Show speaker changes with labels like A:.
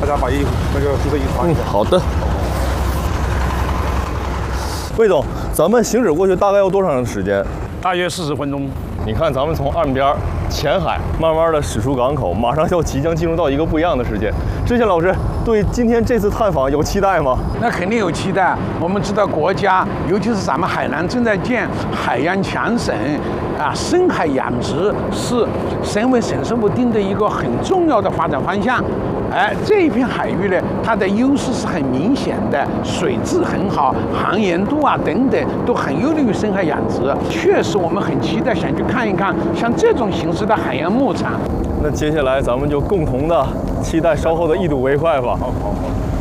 A: 大家把那个注射仪穿一下。
B: 好的。魏总，咱们行驶过去大概要多长时间？
C: 大约40分钟。
B: 你看，咱们从岸边前海慢慢的驶出港口，马上即将进入到一个不一样的世界。知县老师对今天这次探访有期待吗？
C: 那肯定有期待。我们知道国家，尤其是咱们海南正在建海洋强省，深海养殖是省委省市部定的一个很重要的发展方向。这一片海域呢，它的优势是很明显的，水质很好，航盐度等等都很有利于深海养殖。确实，我们很期待想去看一看像这种形式的海洋牧场。
B: 那接下来咱们就共同的期待稍后的一睹为快吧。
C: 好。